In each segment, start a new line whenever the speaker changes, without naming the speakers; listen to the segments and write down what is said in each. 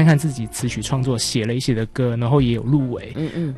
看自己词曲创作写了一些的歌，然后也有入围，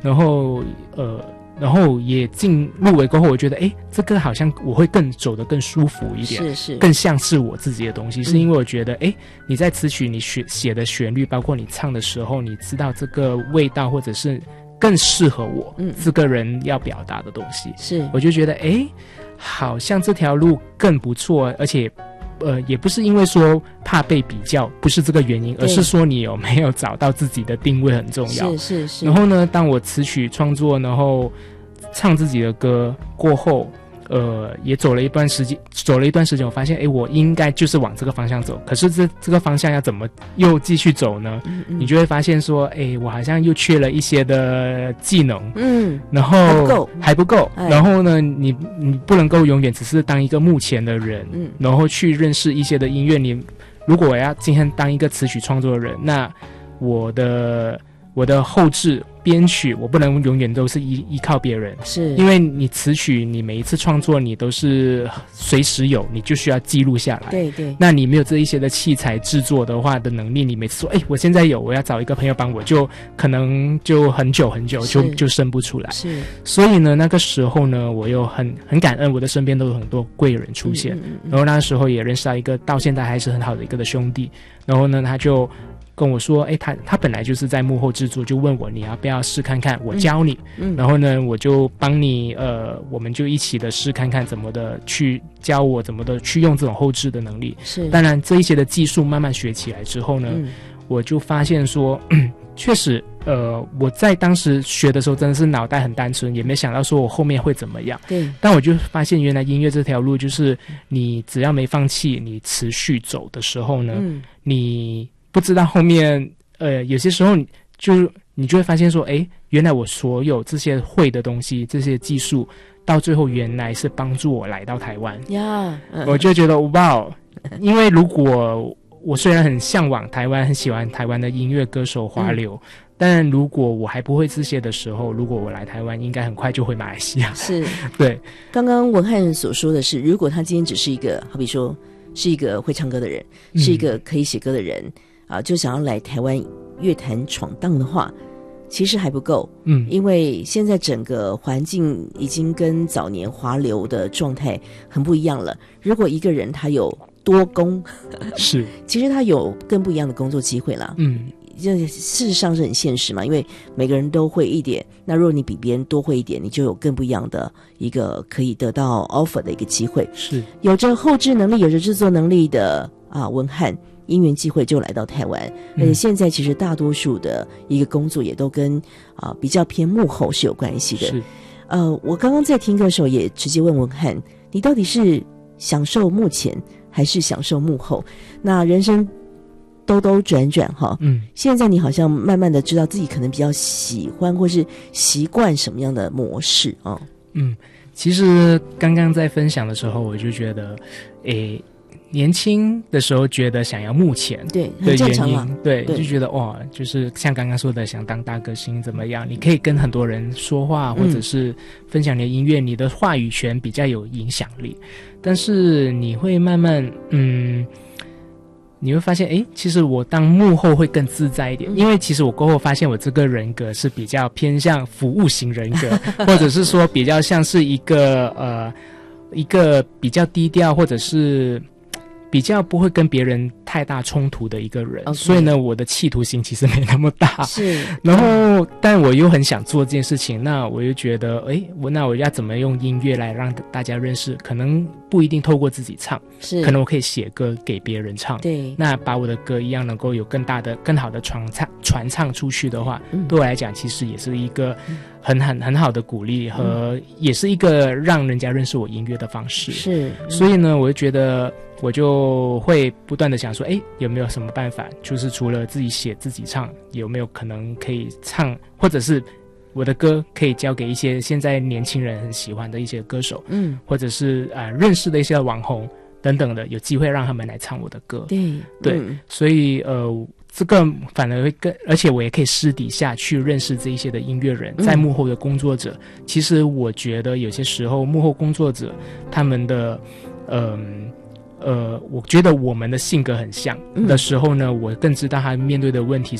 然后也进入围过后，我觉得这个好像我会更走得更舒服一点，
是
更像是我自己的东西，是因为我觉得你在词曲你写的旋律，包括你唱的时候，你知道这个味道，或者是更适合我这个人要表达的东西，
是
我就觉得好像这条路更不错，而且也不是因为说怕被比较，不是这个原因，而是说你有没有找到自己的定位很重要。
是。
然后呢，当我词曲创作，然后唱自己的歌过后，也走了一段时间，我发现我应该就是往这个方向走。可是这个方向要怎么又继续走呢？你就会发现说，我好像又缺了一些的技能，然后还不够。然后呢，你不能够永远只是当一个幕前的人，然后去认识一些的音乐。如果我要今天当一个词曲创作人，那我的后制编曲我不能永远都是依靠别人，是因为你词曲你每一次创作你都是随时有，你就需要记录下来，对，那你没有这一些的器材制作的话的能力，你每次说我现在有，我要找一个朋友帮我，就可能就很久就生不出来。是，所以呢那个时候呢我又很感恩我的身边都有很多贵人出现，然后那时候也认识到一个到现在还是很好的一个的兄弟，然后呢他就跟我说他本来就是在幕后制作，就问我你要不要试看看，我教你，然后呢我就帮你我们就一起的试看看怎么的去教我怎么的去用这种后制的能力。是，当然这一些的技术慢慢学起来之后呢，我就发现说确实我在当时学的时候真的是脑袋很单纯，也没想到说我后面会怎么样。对，但我就发现原来音乐这条路就是你只要没放弃，你持续走的时候呢，你不知道后面有些时候你就会发现说原来我所有这些会的东西，这些技术到最后原来是帮助我来到台湾呀。我就觉得哇，因为如果我虽然很向往台湾，很喜欢台湾的音乐歌手华流，但如果我还不会这些的时候，如果我来台湾应该很快就回马来西亚。是，对。刚刚文翰所说的是，如果他今天只是一个好比说是一个会唱歌的人，是一个可以写歌的人就想要来台湾乐坛闯荡的话，其实还不够。因为现在整个环境已经跟早年华流的状态很不一样了。如果一个人他有多工是其实他有更不一样的工作机会啦。这事实上是很现实嘛，因为每个人都会一点，那如果你比别人多会一点，你就有更不一样的一个可以得到 offer 的一个机会。是有着后制能力有着制作能力的文翰因缘际会就来到台湾，而且现在其实大多数的一个工作也都跟比较偏幕后是有关系的。是我刚刚在听歌的时候也直接问文翰，你到底是享受幕前还是享受幕后？那人生兜转转现在你好像慢慢的知道自己可能比较喜欢或是习惯什么样的模式其实刚刚在分享的时候我就觉得年轻的时候觉得想要幕前，对，很正常啊，对，就觉得哇，就是像刚刚说的想当大歌星怎么样，你可以跟很多人说话，或者是分享你的音乐，你的话语权比较有影响力。但是你会慢慢你会发现其实我当幕后会更自在一点，因为其实我过后发现我这个人格是比较偏向服务型人格或者是说比较像是一个比较低调，或者是比较不会跟别人太大冲突的一个人，所以呢我的企图心其实没那么大。是，然后但我又很想做这件事情，那我又觉得那我要怎么用音乐来让大家认识，可能不一定透过自己唱，是可能我可以写歌给别人唱，对，那把我的歌一样能够有更好的传唱出去的话，对我来讲其实也是一个很好的鼓励，和也是一个让人家认识我音乐的方式。是，所以呢我就觉得我就会不断的想说有没有什么办法，就是除了自己写自己唱，有没有可能可以唱，或者是我的歌可以交给一些现在年轻人很喜欢的一些歌手，或者是认识的一些网红等等的，有机会让他们来唱我的歌。对，所以这个反而会而且我也可以私底下去认识这一些的音乐人，在幕后的工作者。其实我觉得有些时候幕后工作者他们的我觉得我们的性格很像的时候呢，我更知道他面对的问题